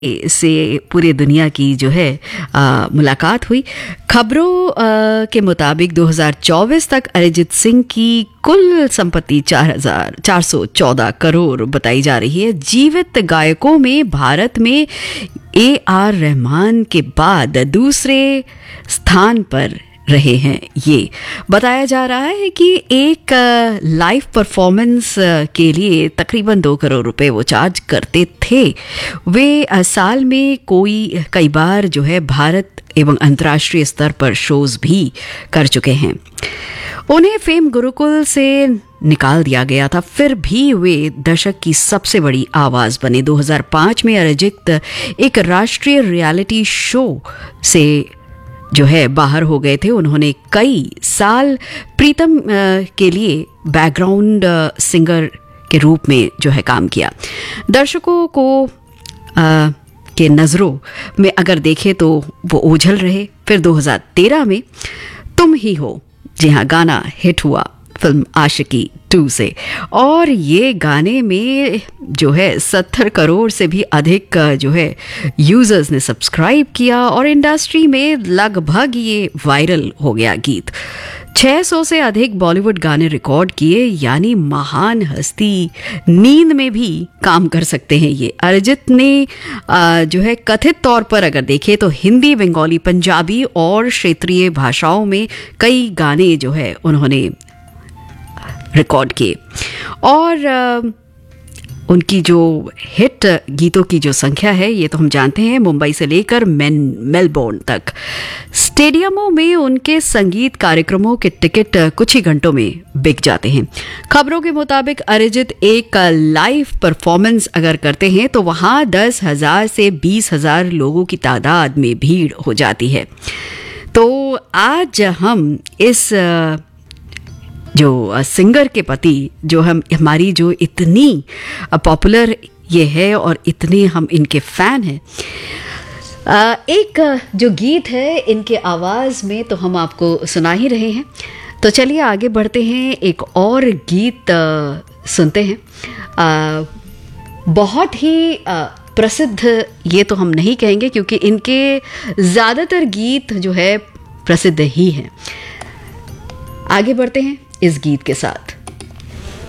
से पूरी दुनिया की जो है मुलाकात हुई। खबरों के मुताबिक 2024 तक अरिजीत सिंह की कुल संपत्ति 4,414 करोड़ बताई जा रही है। जीवित गायकों में भारत में AR रहमान के बाद दूसरे स्थान पर रहे हैं। ये बताया जा रहा है कि एक लाइव परफॉर्मेंस के लिए तकरीबन 2 करोड़ रुपए वो चार्ज करते थे। वे साल में कई बार जो है भारत एवं अंतर्राष्ट्रीय स्तर पर शोज भी कर चुके हैं। उन्हें फेम गुरुकुल से निकाल दिया गया था, फिर भी वे दशक की सबसे बड़ी आवाज बने। 2005 में अरिजीत एक राष्ट्रीय रियलिटी शो से जो है बाहर हो गए थे। उन्होंने कई साल प्रीतम के लिए बैकग्राउंड सिंगर के रूप में जो है काम किया। दर्शकों को के नज़रों में अगर देखें तो वो ओझल रहे। फिर 2013 में तुम ही हो, जी हाँ, गाना हिट हुआ फिल्म आशिकी 2 से, और ये गाने में जो है 70 करोड़ से भी अधिक जो है यूजर्स ने सब्सक्राइब किया और इंडस्ट्री में लगभग ये वायरल हो गया गीत। 600 से अधिक बॉलीवुड गाने रिकॉर्ड किए, यानी महान हस्ती नींद में भी काम कर सकते हैं ये। अरिजीत ने जो है कथित तौर पर अगर देखें तो हिंदी, बंगाली, पंजाबी और क्षेत्रीय भाषाओं में कई गाने जो है उन्होंने रिकॉर्ड किए, और उनकी जो हिट गीतों की जो संख्या है ये तो हम जानते हैं, मुंबई से लेकर मेलबोर्न तक। स्टेडियमों में उनके संगीत कार्यक्रमों के टिकट कुछ ही घंटों में बिक जाते हैं। खबरों के मुताबिक अरिजीत एक लाइव परफॉर्मेंस अगर करते हैं तो वहाँ 10,000 से 20,000 लोगों की तादाद में भीड़ हो जाती है। तो आज हम इस जो सिंगर के पति जो हमारी जो इतनी पॉपुलर ये है और इतने हम इनके फैन हैं, एक जो गीत है इनके आवाज़ में तो हम आपको सुना ही रहे हैं। तो चलिए आगे बढ़ते हैं, एक और गीत सुनते हैं। बहुत ही प्रसिद्ध ये तो हम नहीं कहेंगे क्योंकि इनके ज़्यादातर गीत जो है प्रसिद्ध ही हैं। आगे बढ़ते हैं इस गीत के साथ।